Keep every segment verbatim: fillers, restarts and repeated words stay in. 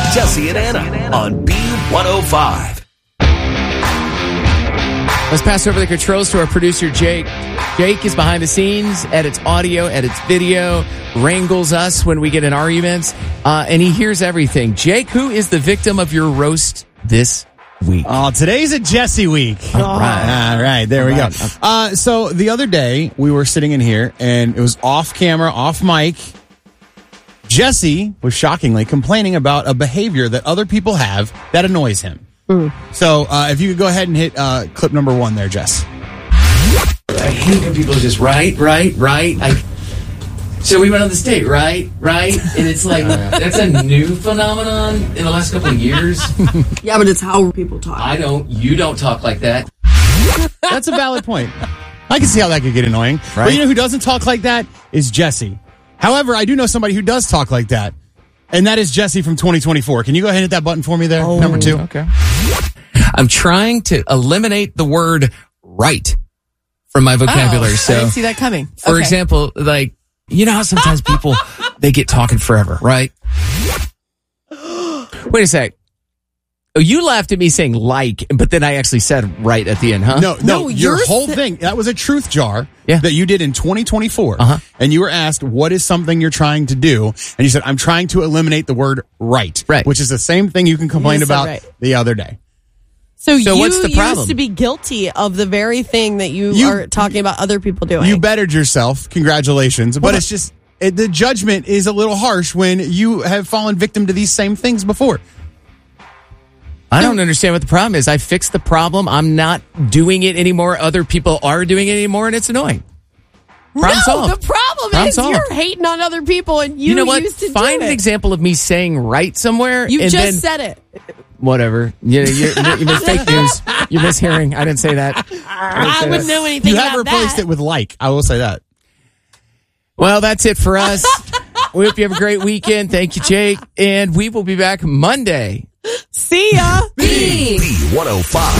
Jesse and Anna on B one oh five. Let's pass over the controls to our producer, Jake. Jake is behind the scenes, edits audio, edits video, wrangles us when we get in arguments, uh, and he hears everything. Jake, who is the victim of your roast this week? Oh, today's a Jesse week. All right. All right, there All we right. go. Uh, so the other day, we were sitting in here, and it was off camera, off mic. Jesse was shockingly complaining about a behavior that other people have that annoys him. Mm. So uh, if you could go ahead and hit uh, clip number one there, Jess. I hate when people are just right, right, right. I, so we went on this date, right, right? And it's like, that's a new phenomenon in the last couple of years. Yeah, but it's how people talk. I don't, you don't talk like that. That's a valid point. I can see how that could get annoying. Right? But you know who doesn't talk like that is Jesse. However, I do know somebody who does talk like that. And that is Jesse from twenty twenty-four. Can you go ahead and hit that button for me there? Oh, number two. Okay. I'm trying to eliminate the word right from my vocabulary. Oh, so I didn't see that coming. For Okay. example, like, you know how sometimes people, they get talking forever, right? Wait a sec. Oh, you laughed at me saying like, but then I actually said right at the end, huh? No, no, No, your you're whole th- thing, that was a truth jar Yeah. that you did in twenty twenty-four. Uh-huh. And you were asked, what is something you're trying to do? And you said, I'm trying to eliminate the word right. Right. Which is the same thing you can complain You said about right. the other day. So, So you what's the problem? used to be guilty of the very thing that you, You- are talking about other people doing. You bettered yourself. Congratulations. But Well, it's just, it, the judgment is a little harsh when you have fallen victim to these same things before. I don't understand what the problem is. I fixed the problem. I'm not doing it anymore. Other people are doing it anymore, and it's annoying. Problem no, solved. the problem Problem is solved. you're hating on other people, and you, You know what? used to Find do an it. example of me saying right somewhere. You and just then, said it. whatever. You, you, you miss fake news. You're mishearing. I didn't say that. I, didn't I say wouldn't that. know anything You have about replaced that. it with like. I will say that. Well, that's it for us. We hope you have a great weekend. Thank you, Jake. And we will be back Monday. See ya. B one oh five.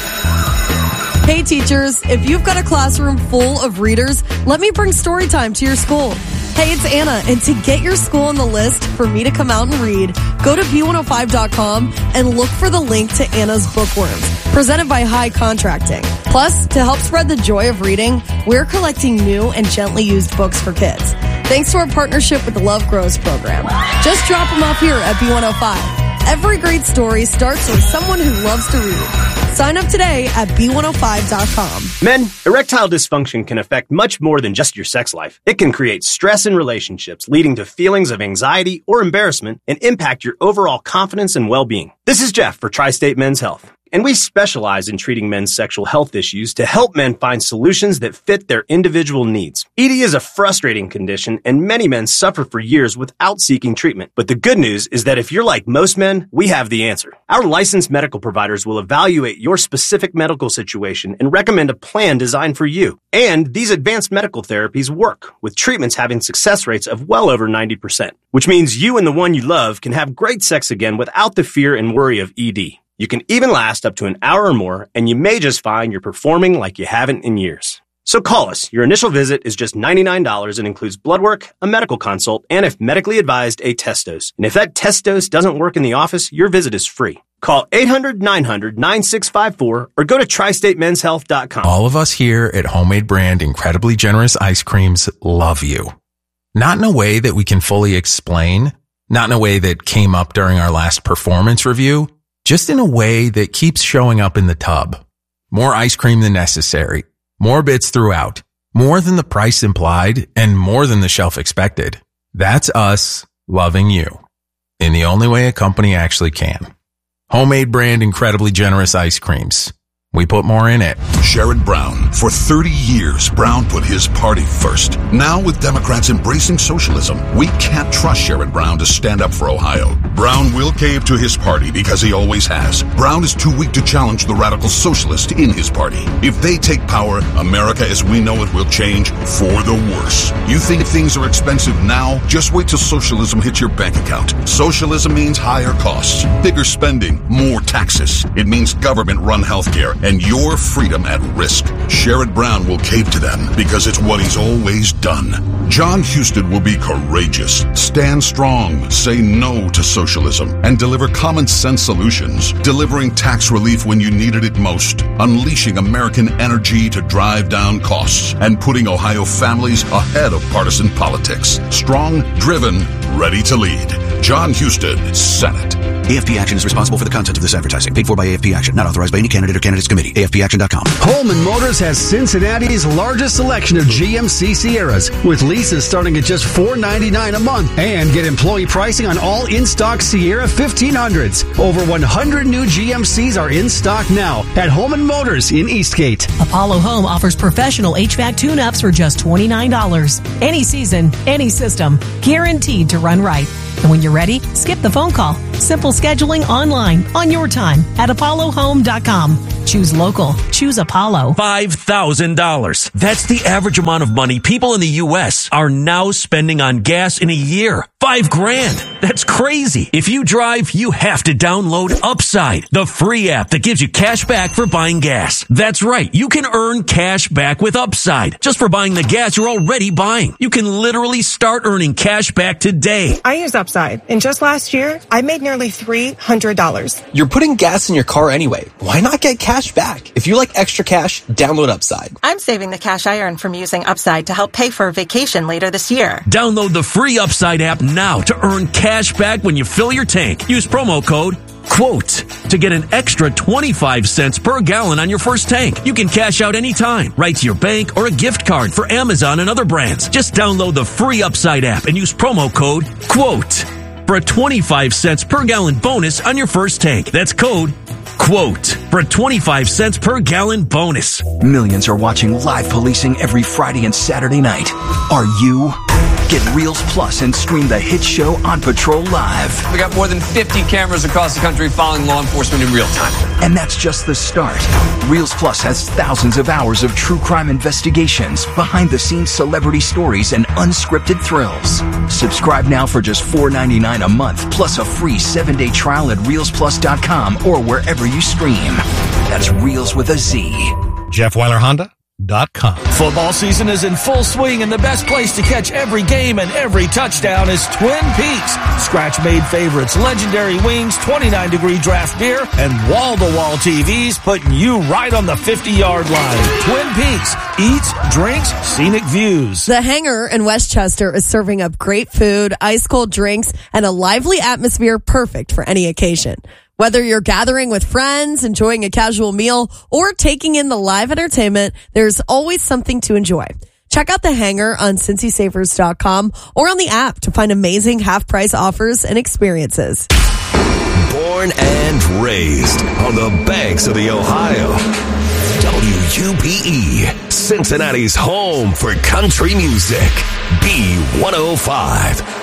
Hey teachers, if you've got a classroom full of readers, let me bring story time to your school. Hey, it's Anna, and to get your school on the list for me to come out and read, go to B one oh five dot com and look for the link to Anna's Bookworms, presented by High Contracting. Plus, to help spread the joy of reading, we're collecting new and gently used books for kids. Thanks to our partnership with the Love Grows program. Just drop them off here at B one oh five. Every great story starts with someone who loves to read. Sign up today at B one oh five dot com. Men, erectile dysfunction can affect much more than just your sex life. It can create stress in relationships, leading to feelings of anxiety or embarrassment, and impact your overall confidence and well-being. This is Jeff for Tri-State Men's Health, and we specialize in treating men's sexual health issues to help men find solutions that fit their individual needs. E D is a frustrating condition, and many men suffer for years without seeking treatment. But the good news is that if you're like most men, we have the answer. Our licensed medical providers will evaluate your specific medical situation and recommend a plan designed for you. And these advanced medical therapies work, with treatments having success rates of well over ninety percent, which means you and the one you love can have great sex again without the fear and worry of E D. You can even last up to an hour or more, and you may just find you're performing like you haven't in years. So call us. Your initial visit is just ninety-nine dollars and includes blood work, a medical consult, and if medically advised, a test dose. And if that test dose doesn't work in the office, your visit is free. Call eight hundred, nine hundred, nine six five four or go to tri state men's health dot com. All of us here at Homemade Brand Incredibly Generous Ice Creams love you. Not in a way that we can fully explain, not in a way that came up during our last performance review, just in a way that keeps showing up in the tub. More ice cream than necessary, more bits throughout, more than the price implied, and more than the shelf expected. That's us loving you in the only way a company actually can. Homemade Brand Incredibly Generous Ice Creams. We put more in it. Sherrod Brown. For thirty years, Brown put his party first. Now, with Democrats embracing socialism, we can't trust Sherrod Brown to stand up for Ohio. Brown will cave to his party because he always has. Brown is too weak to challenge the radical socialists in his party. If they take power, America as we know it will change for the worse. You think things are expensive now? Just wait till socialism hits your bank account. Socialism means higher costs, bigger spending, more taxes. It means government-run healthcare and your freedom at risk. Sherrod Brown will cave to them because it's what he's always done. John Husted will be courageous, stand strong, say no to socialism, and deliver common sense solutions, delivering tax relief when you needed it most, unleashing American energy to drive down costs, and putting Ohio families ahead of partisan politics. Strong, driven, ready to lead. John Husted, Senate. A F P Action is responsible for the content of this advertising. Paid for by A F P Action. Not authorized by any candidate or candidates committee. A F P action dot com. Holman Motors has Cincinnati's largest selection of G M C Sierras, with leases starting at just four ninety-nine a month, and get employee pricing on all in-stock Sierra fifteen hundreds. Over one hundred new G M Cs are in stock now at Holman Motors in Eastgate. Apollo Home offers professional H V A C tune-ups for just twenty-nine dollars. Any season, any system, guaranteed to run right. And when you're ready, skip the phone call. Simple scheduling online on your time at apollo home dot com. Choose local. Choose Apollo. five thousand dollars. That's the average amount of money people in the U S are now spending on gas in a year. Five grand. That's crazy. If you drive, you have to download Upside, the free app that gives you cash back for buying gas. That's right. You can earn cash back with Upside just for buying the gas you're already buying. You can literally start earning cash back today. I use Upside, and just last year, I made nearly three hundred dollars. You're putting gas in your car anyway. Why not get cash back? If you like extra cash, download Upside. I'm saving the cash I earn from using Upside to help pay for a vacation later this year. Download the free Upside app now to earn cash back when you fill your tank. Use promo code QUOTE to get an extra twenty-five cents per gallon on your first tank. You can cash out anytime, right to your bank or a gift card for Amazon and other brands. Just download the free Upside app and use promo code QUOTE for a twenty-five cents per gallon bonus on your first tank. That's code QUOTE for a twenty-five cents per gallon bonus. Millions are watching live policing every Friday and Saturday night. Are you? Get Reels Plus and stream the hit show On Patrol Live. We got more than fifty cameras across the country following law enforcement in real time. And that's just the start. Reels Plus has thousands of hours of true crime investigations, behind-the-scenes celebrity stories, and unscripted thrills. Subscribe now for just four ninety-nine a month, plus a free seven-day trial at reels plus dot com or wherever you stream. That's Reels with a Z. Jeff Weiler Honda. Dot com. Football season is in full swing, and the best place to catch every game and every touchdown is Twin Peaks. Scratch-made favorites, legendary wings, twenty-nine degree draft beer, and wall-to-wall T Vs putting you right on the fifty-yard line. Twin Peaks. Eats, drinks, scenic views. The Hangar in Westchester is serving up great food, ice-cold drinks, and a lively atmosphere perfect for any occasion. Whether you're gathering with friends, enjoying a casual meal, or taking in the live entertainment, there's always something to enjoy. Check out The Hangar on cincy savers dot com or on the app to find amazing half-price offers and experiences. Born and raised on the banks of the Ohio. W U P E, Cincinnati's home for country music. B one oh five.